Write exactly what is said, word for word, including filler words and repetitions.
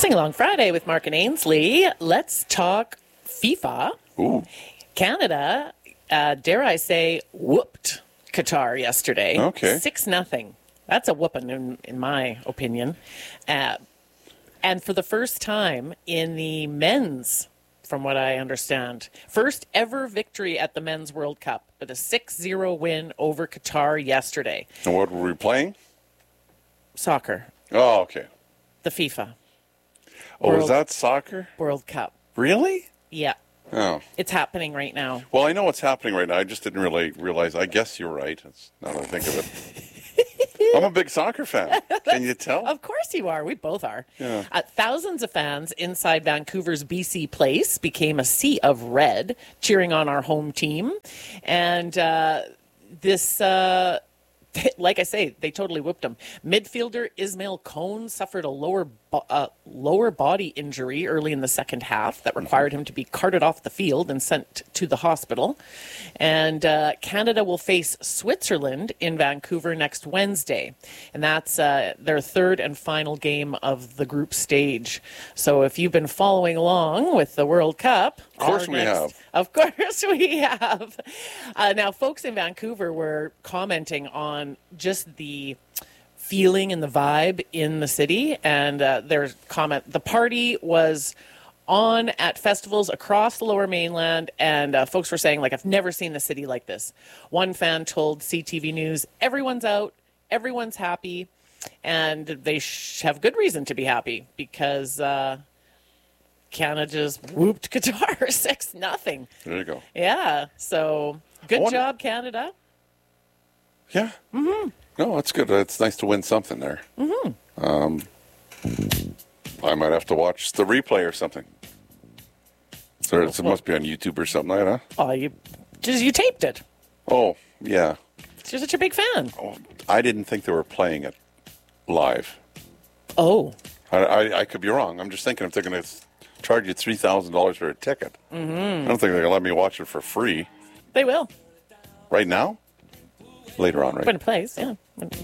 Sing Along Friday with Mark and Ainsley. Let's talk FIFA. Ooh. Canada, uh, dare I say, whooped Qatar yesterday. Okay. Six nothing. That's a whooping, in, in my opinion. Uh, and for the first time in the men's, from what I understand, first ever victory at the Men's World Cup with a six zero win over Qatar yesterday. And what were we playing? Soccer. Oh, okay. The FIFA Oh, World- is that soccer? World Cup. Really? Yeah. Oh. It's happening right now. Well, I know what's happening right now. I just didn't really realize. I guess you're right. That's, now that I think of it. I'm a big soccer fan. Can you tell? Of course you are. We both are. Yeah. Uh, thousands of fans inside Vancouver's B C Place became a sea of red, cheering on our home team. And uh, this... Uh, like I say, they totally whipped him. Midfielder Ismail Cohn suffered a lower bo- uh, lower body injury early in the second half that required him to be carted off the field and sent to the hospital. And uh, Canada will face Switzerland in Vancouver next Wednesday. And that's uh, their third and final game of the group stage. So if you've been following along with the World Cup... Of course our we next- have. Of course we have. Uh, now, folks in Vancouver were commenting on just the feeling and the vibe in the city. And uh, their comment, the party was on at festivals across the Lower Mainland. And uh, folks were saying, like, I've never seen the city like this. One fan told C T V News, everyone's out, everyone's happy. And they sh- have good reason to be happy because... Uh, Canada just whooped Qatar six nothing. There you go. Yeah. So good wonder- job, Canada. Yeah. Mm-hmm. No, that's good. It's nice to win something there. Mm-hmm. Um, I might have to watch the replay or something. So it must be on YouTube or something like that. Oh, you just you taped it. Oh, yeah. You're such a big fan. Oh, I didn't think they were playing it live. Oh. I, I, I could be wrong. I'm just thinking if they're going to charge you three thousand dollars for a ticket. Mm-hmm. I don't think they're going to let me watch it for free. They will. Right now? Later on, right? When it plays, yeah.